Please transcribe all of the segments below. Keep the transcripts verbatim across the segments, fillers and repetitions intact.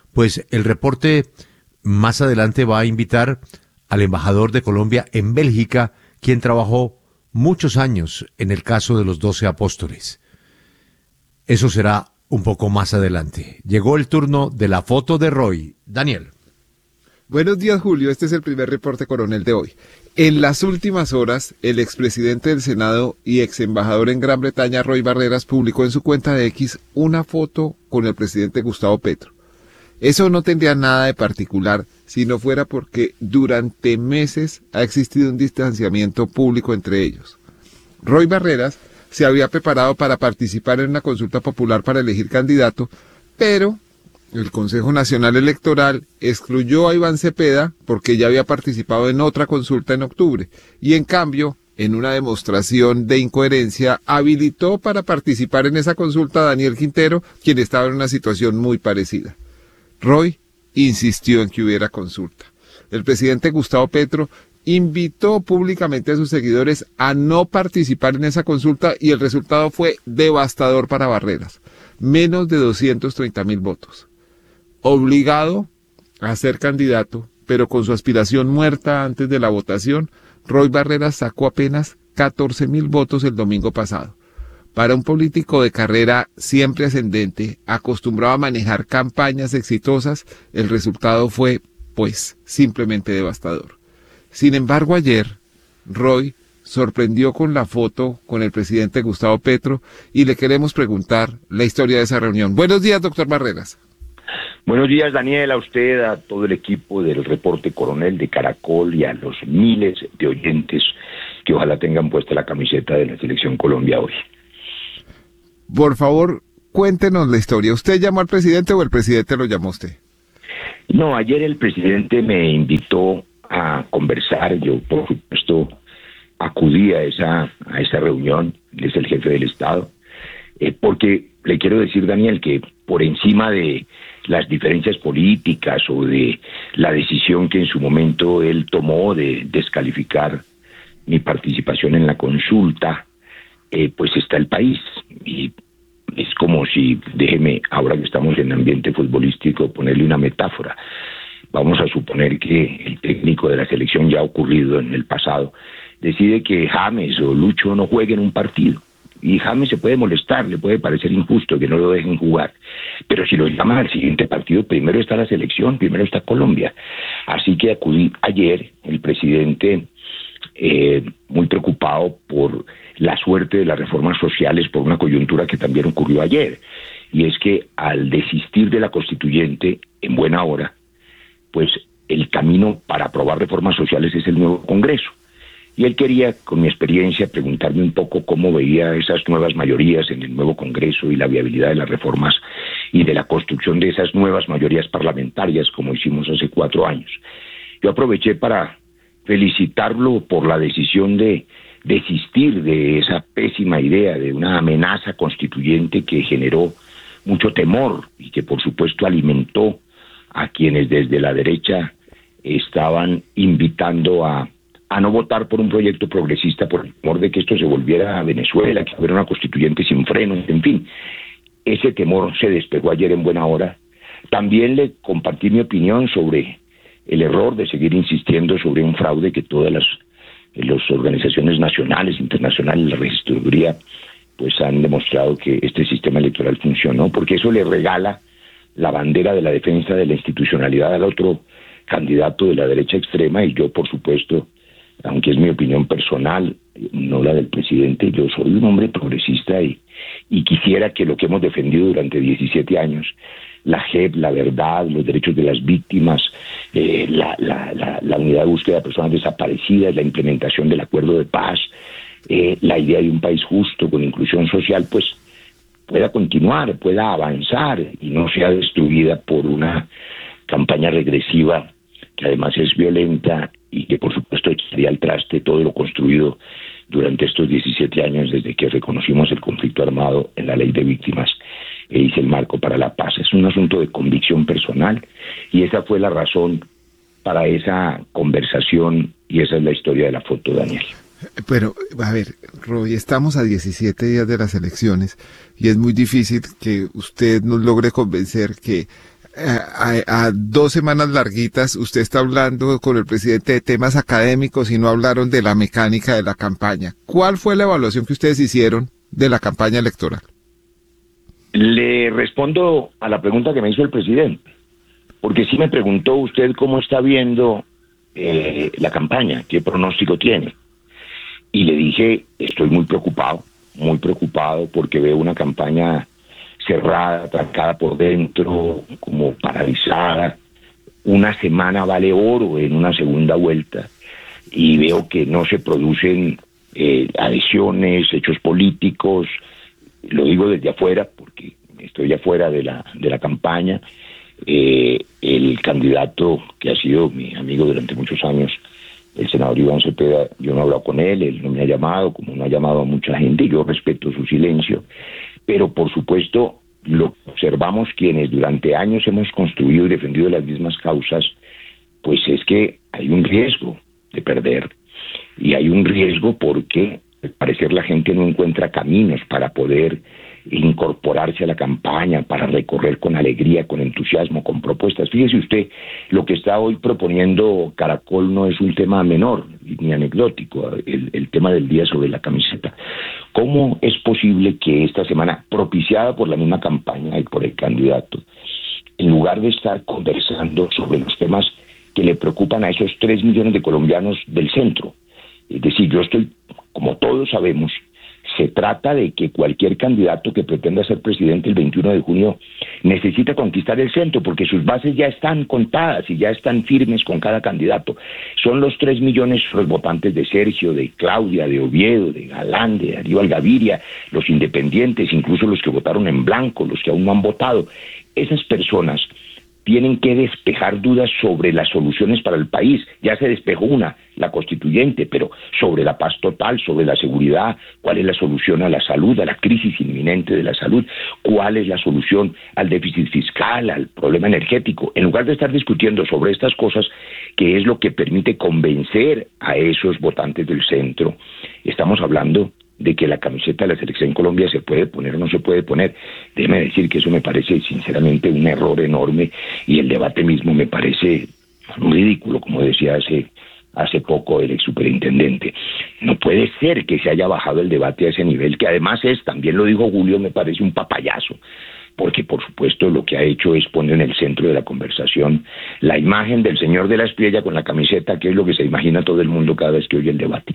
Pues el reporte más adelante va a invitar al embajador de Colombia en Bélgica, quien trabajó muchos años en el caso de los doce apóstoles. Eso será un poco más adelante. Llegó el turno de la foto de Roy. Daniel. Buenos días, Julio. Este es el primer reporte coronel de hoy. En las últimas horas, el expresidente del Senado y ex embajador en Gran Bretaña, Roy Barreras, publicó en su cuenta de X una foto con el presidente Gustavo Petro. Eso no tendría nada de particular si no fuera porque durante meses ha existido un distanciamiento público entre ellos. Roy Barreras se había preparado para participar en una consulta popular para elegir candidato, pero el Consejo Nacional Electoral excluyó a Iván Cepeda porque ya había participado en otra consulta en octubre y en cambio, en una demostración de incoherencia, habilitó para participar en esa consulta a Daniel Quintero, quien estaba en una situación muy parecida. Roy insistió en que hubiera consulta. El presidente Gustavo Petro invitó públicamente a sus seguidores a no participar en esa consulta y el resultado fue devastador para Barreras. Menos de doscientos treinta mil votos. Obligado a ser candidato, pero con su aspiración muerta antes de la votación, Roy Barreras sacó apenas catorce mil votos el domingo pasado. Para un político de carrera siempre ascendente, acostumbrado a manejar campañas exitosas, el resultado fue, pues, simplemente devastador. Sin embargo, ayer, Roy sorprendió con la foto con el presidente Gustavo Petro y le queremos preguntar la historia de esa reunión. Buenos días, doctor Barreras. Buenos días, Daniel, a usted, a todo el equipo del Reporte Coronel de Caracol y a los miles de oyentes que ojalá tengan puesta la camiseta de la Selección Colombia hoy. Por favor, cuéntenos la historia. ¿Usted llamó al presidente o el presidente lo llamó a usted? No, ayer el presidente me invitó a conversar. Yo, por supuesto, acudí a esa, a esa reunión. Él es el jefe del Estado. Eh, porque le quiero decir, Daniel, que por encima de las diferencias políticas o de la decisión que en su momento él tomó de descalificar mi participación en la consulta, eh, pues está el país. Y es como si, déjeme, ahora que estamos en ambiente futbolístico, ponerle una metáfora. Vamos a suponer que el técnico de la selección, ya ha ocurrido en el pasado, decide que James o Lucho no jueguen un partido. Y James se puede molestar, le puede parecer injusto que no lo dejen jugar. Pero si lo llaman al siguiente partido, primero está la selección, primero está Colombia. Así que acudí ayer, el presidente, eh, muy preocupado por la suerte de las reformas sociales, por una coyuntura que también ocurrió ayer. Y es que al desistir de la constituyente, en buena hora, pues el camino para aprobar reformas sociales es el nuevo Congreso. Y él quería, con mi experiencia, preguntarme un poco cómo veía esas nuevas mayorías en el nuevo Congreso y la viabilidad de las reformas y de la construcción de esas nuevas mayorías parlamentarias, como hicimos hace cuatro años. Yo aproveché para felicitarlo por la decisión de desistir de esa pésima idea de una amenaza constituyente que generó mucho temor y que, por supuesto, alimentó a quienes desde la derecha estaban invitando a a no votar por un proyecto progresista por el temor de que esto se volviera a Venezuela, que hubiera una constituyente sin frenos, en fin. Ese temor se despegó ayer en buena hora. También le compartí mi opinión sobre el error de seguir insistiendo sobre un fraude que todas las, las organizaciones nacionales, internacionales, la registraduría, pues han demostrado que este sistema electoral funcionó, porque eso le regala la bandera de la defensa de la institucionalidad al otro candidato de la derecha extrema, y yo, por supuesto, aunque es mi opinión personal, no la del presidente, yo soy un hombre progresista y, y quisiera que lo que hemos defendido durante diecisiete años, la J E P, la verdad, los derechos de las víctimas, eh, la, la, la, la unidad de búsqueda de personas desaparecidas, la implementación del acuerdo de paz, eh, la idea de un país justo con inclusión social, pues pueda continuar, pueda avanzar y no sea destruida por una campaña regresiva que además es violenta y que por supuesto echaría al traste todo lo construido durante estos diecisiete años desde que reconocimos el conflicto armado en la ley de víctimas e hice el marco para la paz. Es un asunto de convicción personal y esa fue la razón para esa conversación y esa es la historia de la foto, Daniel. Pero, a ver, Roy, estamos a diecisiete días de las elecciones y es muy difícil que usted nos logre convencer que a, a dos semanas larguitas, usted está hablando con el presidente de temas académicos y no hablaron de la mecánica de la campaña. ¿Cuál fue la evaluación que ustedes hicieron de la campaña electoral? Le respondo a la pregunta que me hizo el presidente, porque sí me preguntó usted cómo está viendo eh, la campaña, qué pronóstico tiene. Y le dije, estoy muy preocupado, muy preocupado porque veo una campaña cerrada, trancada por dentro, como paralizada. Una semana vale oro en una segunda vuelta y veo que no se producen eh, adhesiones, hechos políticos. Lo digo desde afuera porque estoy afuera de la, de la campaña. Eh, el candidato que ha sido mi amigo durante muchos años, el senador Iván Cepeda, yo no he hablado con él, él no me ha llamado, como no ha llamado a mucha gente, y yo respeto su silencio. Pero por supuesto, lo que observamos quienes durante años hemos construido y defendido las mismas causas, pues es que hay un riesgo de perder. Y hay un riesgo porque al parecer la gente no encuentra caminos para poder incorporarse a la campaña, para recorrer con alegría, con entusiasmo, con propuestas. Fíjese usted, lo que está hoy proponiendo Caracol no es un tema menor ni anecdótico, el, el tema del día sobre la camiseta. ¿Cómo es posible que esta semana, propiciada por la misma campaña y por el candidato, en lugar de estar conversando sobre los temas que le preocupan a esos tres millones de colombianos del centro? Es decir, yo estoy, como todos sabemos, se trata de que cualquier candidato que pretenda ser presidente el veintiuno de junio necesita conquistar el centro, porque sus bases ya están contadas y ya están firmes con cada candidato. Son los tres millones los votantes de Sergio, de Claudia, de Oviedo, de Galán, de Darío Algaviria, los independientes, incluso los que votaron en blanco, los que aún no han votado. Esas personas tienen que despejar dudas sobre las soluciones para el país. Ya se despejó una, la constituyente, pero sobre la paz total, sobre la seguridad, cuál es la solución a la salud, a la crisis inminente de la salud, cuál es la solución al déficit fiscal, al problema energético. En lugar de estar discutiendo sobre estas cosas, que es lo que permite convencer a esos votantes del centro, estamos hablando de que la camiseta de la selección Colombia se puede poner o no se puede poner. Déjeme decir que eso me parece sinceramente un error enorme y el debate mismo me parece ridículo, como decía hace, hace poco el ex superintendente. No puede ser que se haya bajado el debate a ese nivel, que además es, también lo dijo Julio, me parece un papayazo, porque por supuesto lo que ha hecho es poner en el centro de la conversación la imagen del señor de la Espriella con la camiseta, que es lo que se imagina todo el mundo cada vez que oye el debate.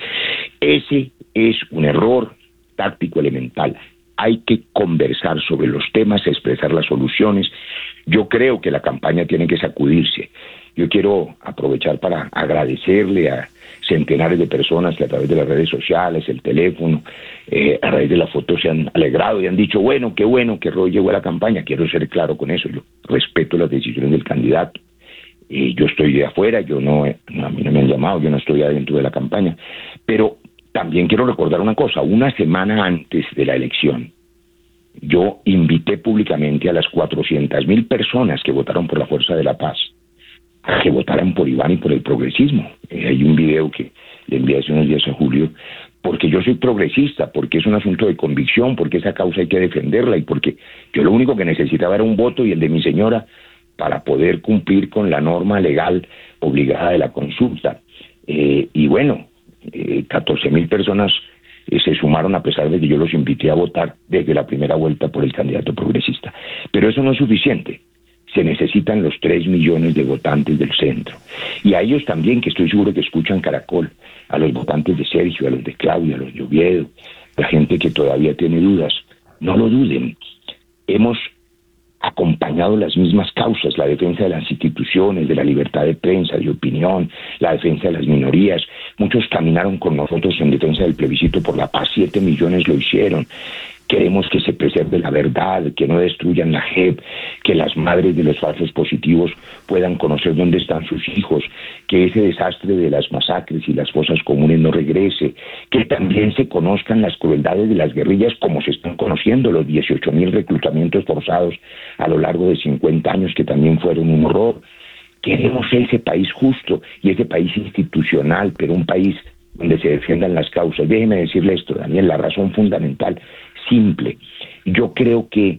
Ese es un error táctico elemental. Hay que conversar sobre los temas, expresar las soluciones. Yo creo que la campaña tiene que sacudirse. Yo quiero aprovechar para agradecerle a centenares de personas que a través de las redes sociales, el teléfono, eh, a raíz de la foto se han alegrado y han dicho, bueno, qué bueno que Roy llegó a la campaña. Quiero ser claro con eso. Yo respeto las decisiones del candidato. Eh, yo estoy de afuera, yo no, no, a mí no me han llamado, yo no estoy adentro de la campaña. Pero también quiero recordar una cosa, una semana antes de la elección, yo invité públicamente a las cuatrocientas mil personas que votaron por la Fuerza de la Paz a que votaran por Iván y por el progresismo. Eh, hay un video que le envié hace unos días a Julio, porque yo soy progresista, porque es un asunto de convicción, porque esa causa hay que defenderla y porque yo lo único que necesitaba era un voto y el de mi señora para poder cumplir con la norma legal obligada de la consulta. Eh, y bueno, eh, catorce mil personas eh, se sumaron a pesar de que yo los invité a votar desde la primera vuelta por el candidato progresista. Pero eso no es suficiente. Se necesitan los tres millones de votantes del centro. Y a ellos también, que estoy seguro que escuchan Caracol, a los votantes de Sergio, a los de Claudia, a los de Oviedo, la gente que todavía tiene dudas, no lo duden. Hemos acompañado las mismas causas, la defensa de las instituciones, de la libertad de prensa, de opinión, la defensa de las minorías. Muchos caminaron con nosotros en defensa del plebiscito por la paz, siete millones lo hicieron. Queremos que se preserve la verdad, que no destruyan la J E P, que las madres de los falsos positivos puedan conocer dónde están sus hijos, que ese desastre de las masacres y las fosas comunes no regrese, que también se conozcan las crueldades de las guerrillas como se están conociendo, los dieciocho mil reclutamientos forzados a lo largo de cincuenta años que también fueron un horror. Queremos ese país justo y ese país institucional, pero un país donde se defiendan las causas. Déjeme decirle esto, Daniel, la razón fundamental, simple. Yo creo que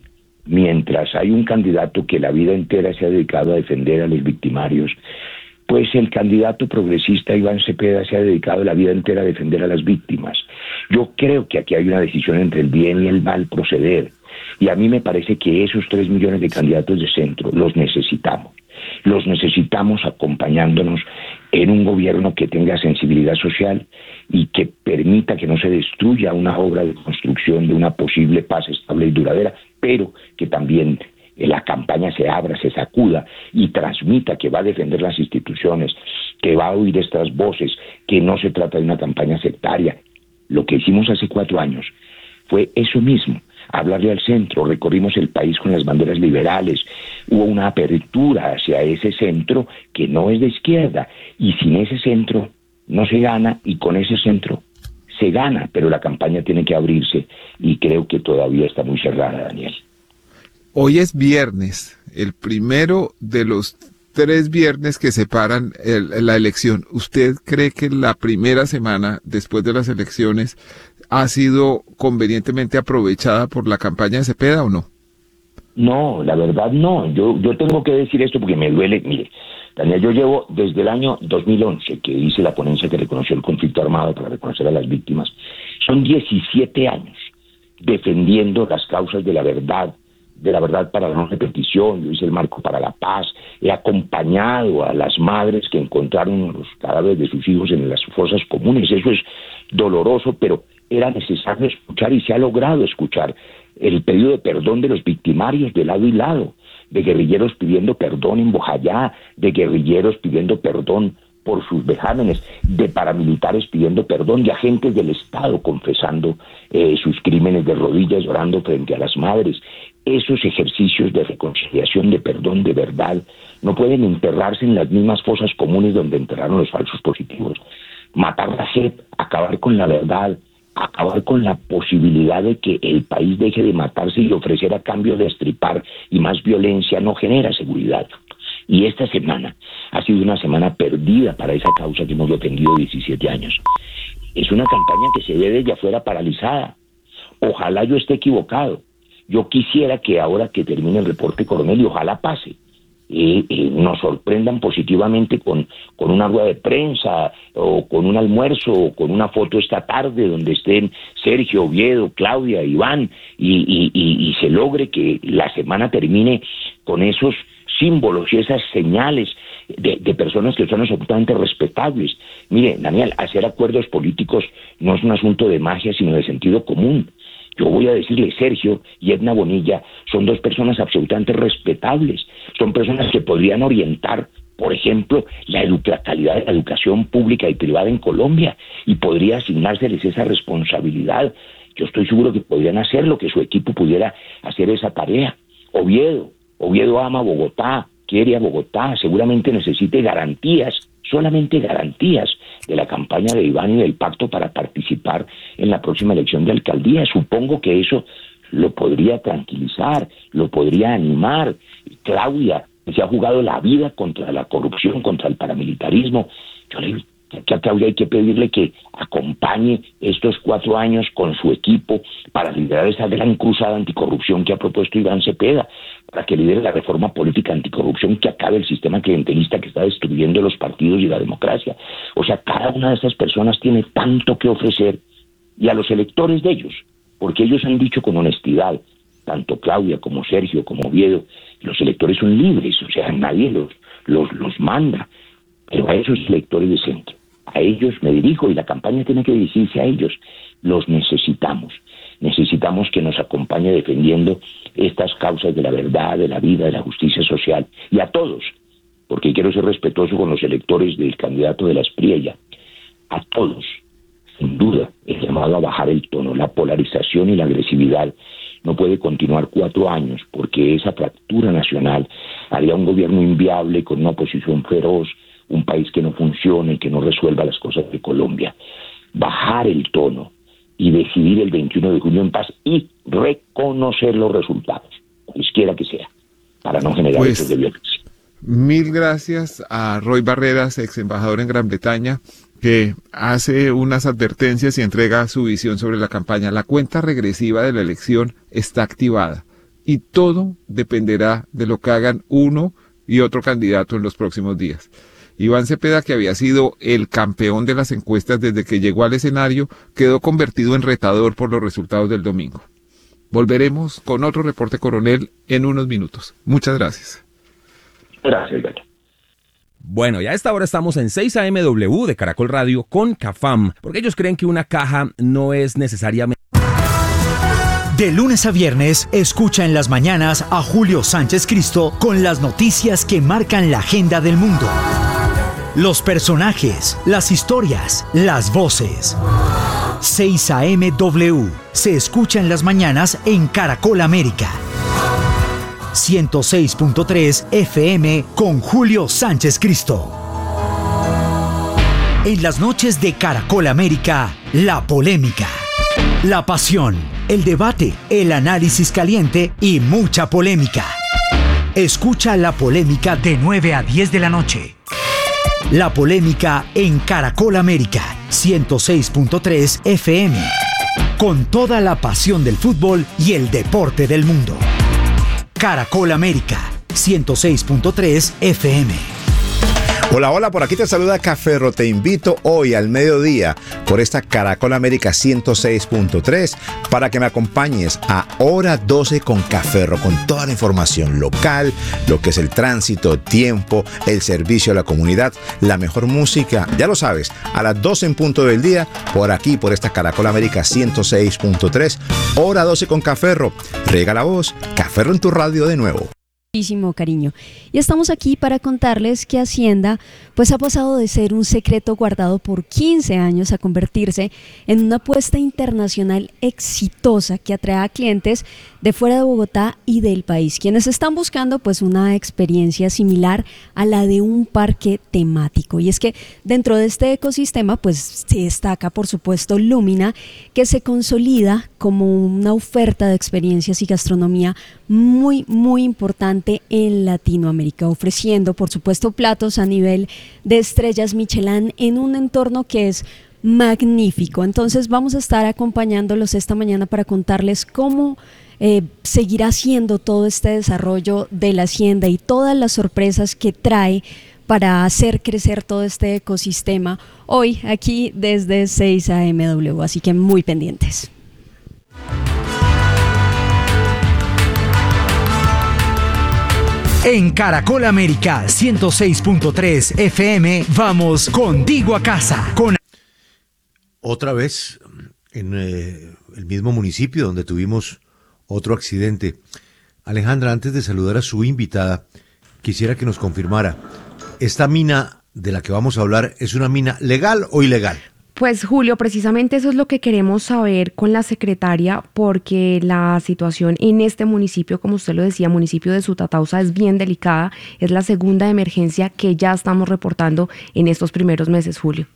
mientras hay un candidato que la vida entera se ha dedicado a defender a los victimarios, pues el candidato progresista Iván Cepeda se ha dedicado la vida entera a defender a las víctimas. Yo creo que aquí hay una decisión entre el bien y el mal proceder, y a mí me parece que esos tres millones de candidatos de centro los necesitamos. Los necesitamos acompañándonos en un gobierno que tenga sensibilidad social y que permita que no se destruya una obra de construcción de una posible paz estable y duradera, pero que también la campaña se abra, se sacuda y transmita que va a defender las instituciones, que va a oír estas voces, que no se trata de una campaña sectaria. Lo que hicimos hace cuatro años fue eso mismo, hablarle al centro. Recorrimos el país con las banderas liberales, hubo una apertura hacia ese centro que no es de izquierda, y sin ese centro no se gana, y con ese centro se gana, pero la campaña tiene que abrirse y creo que todavía está muy cerrada, Daniel. Hoy es viernes, el primero de los tres viernes que separan el, la elección. ¿Usted cree que la primera semana después de las elecciones ha sido convenientemente aprovechada por la campaña de Cepeda o no? No, la verdad no. Yo, yo tengo que decir esto porque me duele. Mire, Daniel, yo llevo desde el año dos mil once, que hice la ponencia que reconoció el conflicto armado para reconocer a las víctimas. Son diecisiete años defendiendo las causas de la verdad, de la verdad para la no repetición. Yo hice el marco para la paz, he acompañado a las madres que encontraron los cadáveres de sus hijos en las fosas comunes. Eso es doloroso, pero era necesario escuchar y se ha logrado escuchar el pedido de perdón de los victimarios de lado y lado, de guerrilleros pidiendo perdón en Bojayá, de guerrilleros pidiendo perdón por sus vejámenes, de paramilitares pidiendo perdón, de agentes del Estado confesando eh, sus crímenes de rodillas, llorando frente a las madres. Esos ejercicios de reconciliación, de perdón, de verdad, no pueden enterrarse en las mismas fosas comunes donde enterraron los falsos positivos. Matar la sed, acabar con la verdad, acabar con la posibilidad de que el país deje de matarse y ofrecer a cambio de estripar y más violencia no genera seguridad. Y esta semana ha sido una semana perdida para esa causa que hemos defendido diecisiete años. Es una campaña que se ve desde afuera paralizada. Ojalá yo esté equivocado. Yo quisiera que ahora que termine el reporte coronel, y ojalá pase, eh, eh, nos sorprendan positivamente con, con una rueda de prensa o con un almuerzo o con una foto esta tarde donde estén Sergio, Oviedo, Claudia, Iván y, y, y, y se logre que la semana termine con esos símbolos y esas señales de, de personas que son absolutamente respetables. Mire, Daniel, hacer acuerdos políticos no es un asunto de magia, sino de sentido común. Yo voy a decirle, Sergio y Edna Bonilla son dos personas absolutamente respetables, son personas que podrían orientar, por ejemplo, la, edu- la calidad de la educación pública y privada en Colombia, y podría asignárseles esa responsabilidad. Yo estoy seguro que podrían hacerlo, que su equipo pudiera hacer esa tarea. Oviedo, Oviedo ama Bogotá, quiere a Bogotá, seguramente necesite garantías, solamente garantías de la campaña de Iván y del pacto para participar en la próxima elección de alcaldía. Supongo que eso lo podría tranquilizar, lo podría animar. Claudia, que se ha jugado la vida contra la corrupción, contra el paramilitarismo, yo le digo que a Claudia hay que pedirle que acompañe estos cuatro años con su equipo para liderar esa gran cruzada anticorrupción que ha propuesto Iván Cepeda, para que lidere la reforma política anticorrupción que acabe el sistema clientelista que está destruyendo los partidos y la democracia. O sea, cada una de esas personas tiene tanto que ofrecer, y a los electores de ellos, porque ellos han dicho con honestidad, tanto Claudia como Sergio como Oviedo, los electores son libres, o sea, nadie los, los, los manda, pero a esos electores de centro, a ellos me dirijo, y la campaña tiene que dirigirse a ellos. Los necesitamos, necesitamos que nos acompañe defendiendo estas causas de la verdad, de la vida, de la justicia social, y a todos, porque quiero ser respetuoso con los electores del candidato de la Espriella, a todos, sin duda, el llamado a bajar el tono. La polarización y la agresividad no puede continuar cuatro años, porque esa fractura nacional haría un gobierno inviable con una oposición feroz, un país que no funcione, que no resuelva las cosas de Colombia. Bajar el tono y decidir el veintiuno de junio en paz y reconocer los resultados, cualquiera que sea, para no generar pues, hechos de violencia. Mil gracias a Roy Barreras, ex embajador en Gran Bretaña, que hace unas advertencias y entrega su visión sobre la campaña. La cuenta regresiva de la elección está activada. y todo dependerá de lo que hagan uno y otro candidato en los próximos días. Iván Cepeda, que había sido el campeón de las encuestas desde que llegó al escenario, quedó convertido en retador por los resultados del domingo. Volveremos con otro reporte coronel en unos minutos. Muchas gracias. Gracias, Beto. Bueno, ya a esta hora estamos en seis A M W de Caracol Radio con CAFAM, porque ellos creen que una caja no es necesariamente... De lunes a viernes, escucha en las mañanas a Julio Sánchez Cristo con las noticias que marcan la agenda del mundo. Los personajes, las historias, las voces. seis A M W se escucha en las mañanas en Caracol América. ciento seis punto tres F M con Julio Sánchez Cristo. En las noches de Caracol América, la polémica, la pasión, el debate, el análisis caliente y mucha polémica. Escucha la polémica de nueve a diez de la noche. La polémica en Caracol América, ciento seis punto tres F M. Con toda la pasión del fútbol y el deporte del mundo. Caracol América, ciento seis punto tres F M. Hola, hola, por aquí te saluda Caferro. Te invito hoy al mediodía por esta Caracol América ciento seis punto tres para que me acompañes a hora doce con Caferro, con toda la información local, lo que es el tránsito, tiempo, el servicio a la comunidad, la mejor música, ya lo sabes, a las doce en punto del día, por aquí, por esta Caracol América ciento seis punto tres, hora doce con Caferro. Riega la voz, Caferro en tu radio de nuevo. Muchísimo cariño. Y estamos aquí para contarles que Hacienda pues ha pasado de ser un secreto guardado por quince años a convertirse en una apuesta internacional exitosa que atrae a clientes de fuera de Bogotá y del país, quienes están buscando pues una experiencia similar a la de un parque temático. Y es que dentro de este ecosistema pues se destaca por supuesto Lumina, que se consolida como una oferta de experiencias y gastronomía muy muy importante en Latinoamérica, ofreciendo por supuesto platos a nivel de estrellas Michelin en un entorno que es magnífico. Entonces vamos a estar acompañándolos esta mañana para contarles cómo eh, seguirá siendo todo este desarrollo de la Hacienda y todas las sorpresas que trae para hacer crecer todo este ecosistema hoy aquí desde seis A M W, así que muy pendientes. En Caracol América ciento seis punto tres F M, vamos contigo a casa. Con... Otra vez en eh, el mismo municipio donde tuvimos otro accidente. Alejandra, antes de saludar a su invitada, quisiera que nos confirmara, ¿esta mina de la que vamos a hablar es una mina legal o ilegal? Pues Julio, precisamente eso es lo que queremos saber con la secretaria, porque la situación en este municipio, como usted lo decía, municipio de Sutatausa, es bien delicada. Es la segunda emergencia que ya estamos reportando en estos primeros meses, Julio.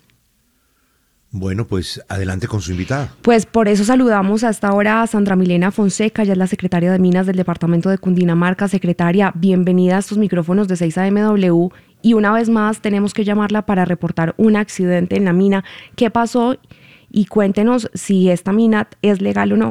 Bueno, pues adelante con su invitada. Pues por eso saludamos a esta hora a Sandra Milena Fonseca, ella es la secretaria de Minas del departamento de Cundinamarca. Secretaria, bienvenida a estos micrófonos de seis A M W. Y una vez más tenemos que llamarla para reportar un accidente en la mina. ¿Qué pasó? Y cuéntenos si esta mina es legal o no.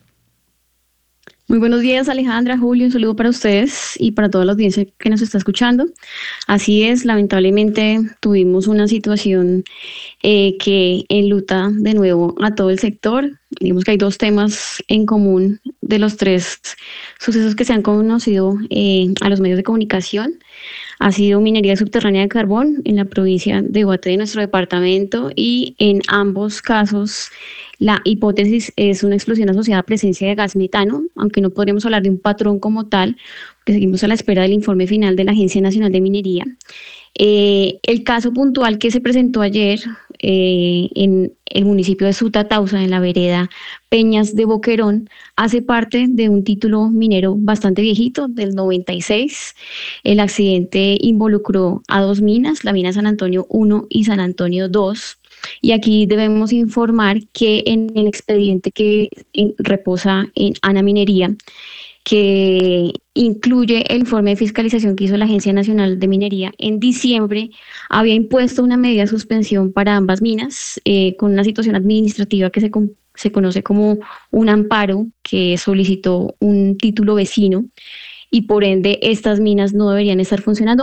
Muy buenos días, Alejandra, Julio, un saludo para ustedes y para toda la audiencia que nos está escuchando. Así es, lamentablemente tuvimos una situación eh, que enluta de nuevo a todo el sector. Digamos que hay dos temas en común de los tres sucesos que se han conocido eh, a los medios de comunicación. Ha sido minería subterránea de carbón en la provincia de Guate de nuestro departamento, y en ambos casos la hipótesis es una explosión asociada a presencia de gas metano, aunque no podríamos hablar de un patrón como tal, porque seguimos a la espera del informe final de la Agencia Nacional de Minería. Eh, el caso puntual que se presentó ayer eh, en el municipio de Sutatausa, en la vereda Peñas de Boquerón, hace parte de un título minero bastante viejito, del noventa y seis. El accidente involucró a dos minas, la mina San Antonio uno y San Antonio dos. Y aquí debemos informar que en el expediente que reposa en Ana Minería, que incluye el informe de fiscalización que hizo la Agencia Nacional de Minería en diciembre, había impuesto una medida de suspensión para ambas minas, eh, con una situación administrativa que se se conoce como un amparo que solicitó un título vecino y por ende estas minas no deberían estar funcionando.